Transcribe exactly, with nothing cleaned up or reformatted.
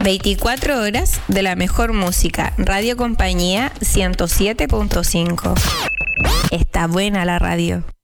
veinticuatro horas de la mejor música. Radio Compañía ciento siete punto cinco. Está buena la radio.